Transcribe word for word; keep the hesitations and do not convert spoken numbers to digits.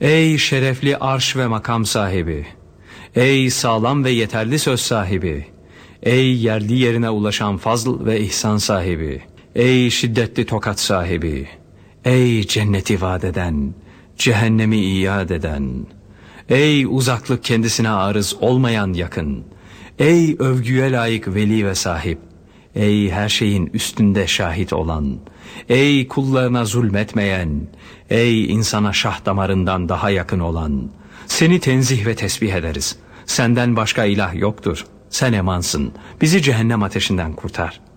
Ey şerefli arş ve makam sahibi, ey sağlam ve yeterli söz sahibi, ey yerli yerine ulaşan fazl ve ihsan sahibi, ey şiddetli tokat sahibi, ey cenneti vaat eden, cehennemi iad eden, ey uzaklık kendisine arız olmayan yakın, ey övgüye layık veli ve sahip, ey her şeyin üstünde şahit olan, ey kullarına zulmetmeyen, ey insana şah damarından daha yakın olan, seni tenzih ve tesbih ederiz. Senden başka ilah yoktur. Sen emansın. Bizi cehennem ateşinden kurtar.